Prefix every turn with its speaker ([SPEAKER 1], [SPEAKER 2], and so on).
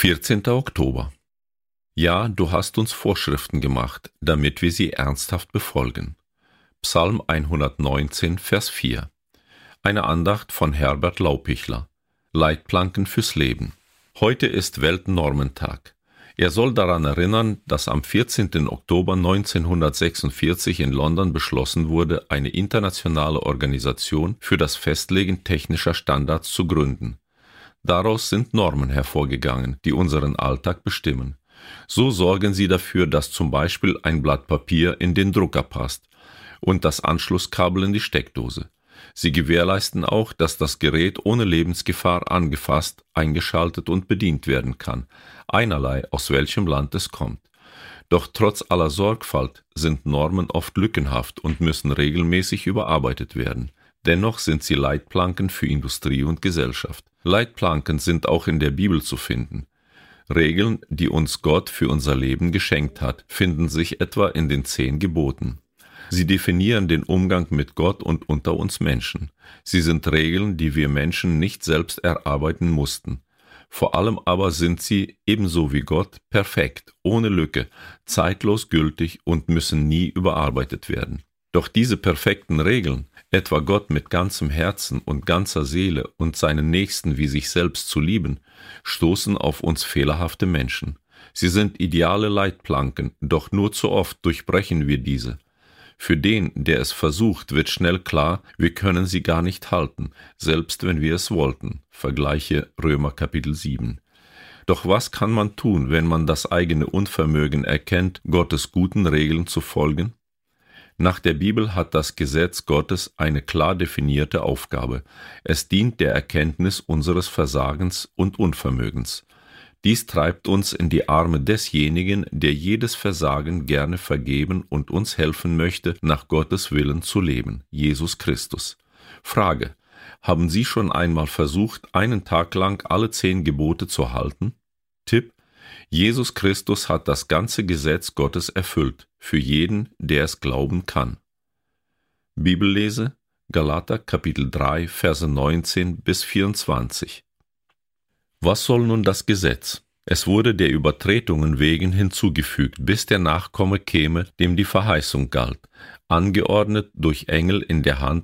[SPEAKER 1] 14. Oktober. Ja, du hast uns Vorschriften gemacht, damit wir sie ernsthaft befolgen. Psalm 119, Vers 4. Eine Andacht von Herbert Laupichler. Leitplanken fürs Leben. Heute ist Weltnormentag. Er soll daran erinnern, dass am 14. Oktober 1946 in London beschlossen wurde, eine internationale Organisation für das Festlegen technischer Standards zu gründen. Daraus sind Normen hervorgegangen, die unseren Alltag bestimmen. So sorgen sie dafür, dass zum Beispiel ein Blatt Papier in den Drucker passt und das Anschlusskabel in die Steckdose. Sie gewährleisten auch, dass das Gerät ohne Lebensgefahr angefasst, eingeschaltet und bedient werden kann, einerlei aus welchem Land es kommt. Doch trotz aller Sorgfalt sind Normen oft lückenhaft und müssen regelmäßig überarbeitet werden. Dennoch sind sie Leitplanken für Industrie und Gesellschaft. Leitplanken sind auch in der Bibel zu finden. Regeln, die uns Gott für unser Leben geschenkt hat, finden sich etwa in den 10 Geboten. Sie definieren den Umgang mit Gott und unter uns Menschen. Sie sind Regeln, die wir Menschen nicht selbst erarbeiten mussten. Vor allem aber sind sie, ebenso wie Gott, perfekt, ohne Lücke, zeitlos gültig und müssen nie überarbeitet werden. Doch diese perfekten Regeln, etwa Gott mit ganzem Herzen und ganzer Seele und seinen Nächsten wie sich selbst zu lieben, stoßen auf uns fehlerhafte Menschen. Sie sind ideale Leitplanken, doch nur zu oft durchbrechen wir diese. Für den, der es versucht, wird schnell klar, wir können sie gar nicht halten, selbst wenn wir es wollten. Vergleiche Römer Kapitel 7. Doch was kann man tun, wenn man das eigene Unvermögen erkennt, Gottes guten Regeln zu folgen? Nach der Bibel hat das Gesetz Gottes eine klar definierte Aufgabe. Es dient der Erkenntnis unseres Versagens und Unvermögens. Dies treibt uns in die Arme desjenigen, der jedes Versagen gerne vergeben und uns helfen möchte, nach Gottes Willen zu leben, Jesus Christus. Frage: Haben Sie schon einmal versucht, einen Tag lang alle 10 Gebote zu halten? Tipp: Jesus Christus hat das ganze Gesetz Gottes erfüllt, für jeden, der es glauben kann. Bibellese: Galater Kapitel 3, Verse 19 bis 24. Was soll nun das Gesetz? Es wurde der Übertretungen wegen hinzugefügt, bis der Nachkomme käme, dem die Verheißung galt, angeordnet durch Engel in der Hand